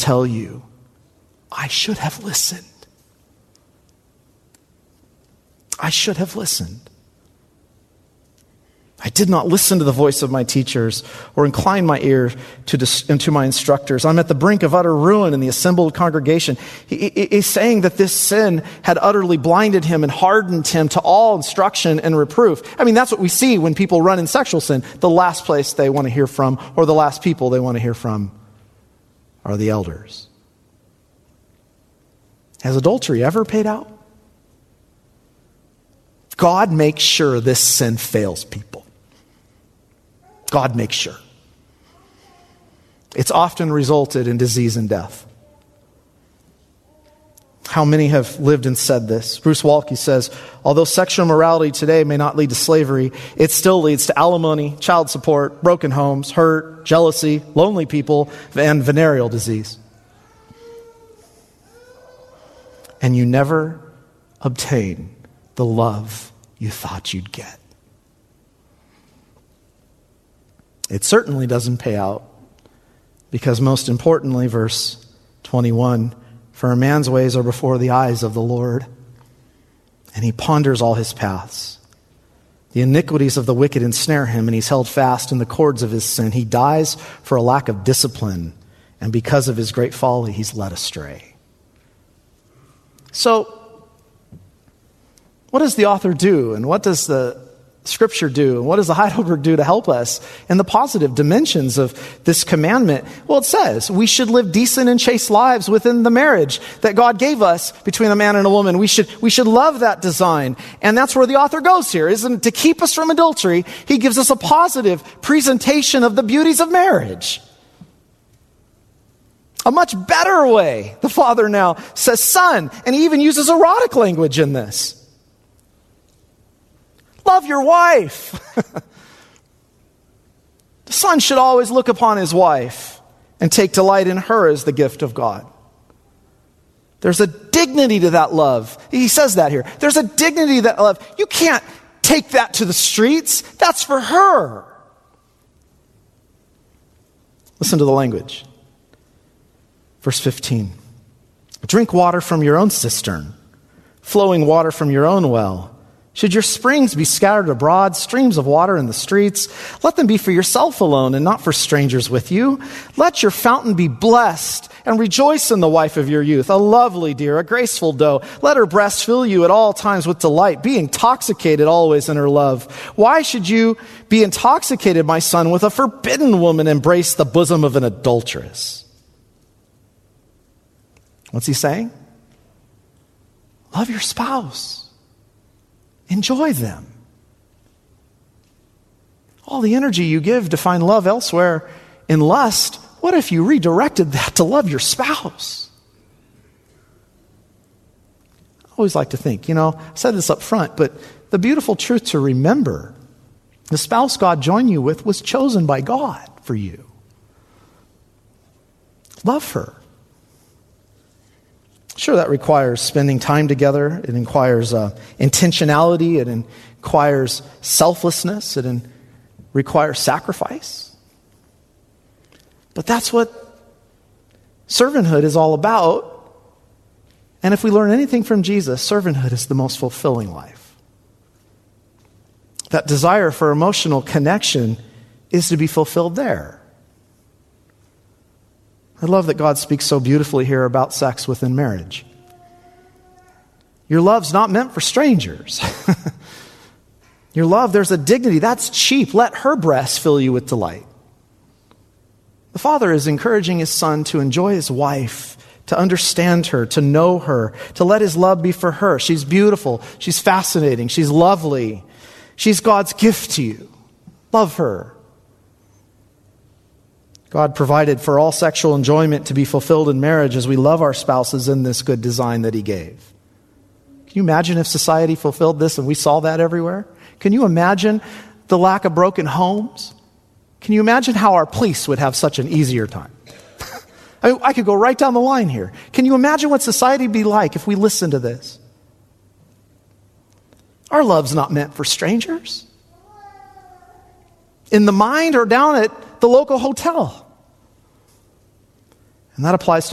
tell you, I should have listened. I should have listened. I did not listen to the voice of my teachers or incline my ear to my instructors. I'm at the brink of utter ruin in the assembled congregation. He's saying that this sin had utterly blinded him and hardened him to all instruction and reproof. I mean, that's what we see when people run in sexual sin. The last place they want to hear from, or the last people they want to hear from, are the elders. Has adultery ever paid out? God makes sure this sin fails people. God makes sure. It's often resulted in disease and death. How many have lived and said this? Bruce Waltke says, although sexual immorality today may not lead to slavery, it still leads to alimony, child support, broken homes, hurt, jealousy, lonely people, and venereal disease. And you never obtain the love you thought you'd get. It certainly doesn't pay out because, most importantly, verse 21, for a man's ways are before the eyes of the Lord, and he ponders all his paths. The iniquities of the wicked ensnare him, and he's held fast in the cords of his sin. He dies for a lack of discipline, and because of his great folly, he's led astray. So, what does the author do, and what does the Scripture do, and what does the Heidelberg do to help us in the positive dimensions of this commandment? Well, it says we should live decent and chaste lives within the marriage that God gave us between a man and a woman. We should love that design. And that's where the author goes here, isn't it? To keep us from adultery, he gives us a positive presentation of the beauties of marriage. A much better way. The father now says son, and he even uses erotic language in this. Love your wife. The son should always look upon his wife and take delight in her as the gift of God. There's a dignity to that love. He says that here. There's a dignity to that love. You can't take that to the streets. That's for her. Listen to the language. Verse 15. Drink water from your own cistern, flowing water from your own well. Should your springs be scattered abroad, streams of water in the streets, let them be for yourself alone and not for strangers with you. Let your fountain be blessed and rejoice in the wife of your youth, a lovely deer, a graceful doe. Let her breast fill you at all times with delight, be intoxicated always in her love. Why should you be intoxicated, my son, with a forbidden woman, embrace the bosom of an adulteress? What's he saying? Love your spouse. Enjoy them. All the energy you give to find love elsewhere in lust, what if you redirected that to love your spouse? I always like to think, I said this up front, but the beautiful truth to remember, the spouse God joined you with was chosen by God for you. Love her. Sure, that requires spending time together. It requires intentionality. It requires selflessness. It requires sacrifice. But that's what servanthood is all about. And if we learn anything from Jesus, servanthood is the most fulfilling life. That desire for emotional connection is to be fulfilled there. I love that God speaks so beautifully here about sex within marriage. Your love's not meant for strangers. Your love, there's a dignity. That's cheap. Let her breast fill you with delight. The father is encouraging his son to enjoy his wife, to understand her, to know her, to let his love be for her. She's beautiful. She's fascinating. She's lovely. She's God's gift to you. Love her. God provided for all sexual enjoyment to be fulfilled in marriage as we love our spouses in this good design that he gave. Can you imagine if society fulfilled this and we saw that everywhere? Can you imagine the lack of broken homes? Can you imagine how our police would have such an easier time? I could go right down the line here. Can you imagine what society would be like if we listened to this? Our love's not meant for strangers. In the mind or down at the local hotel. And that applies to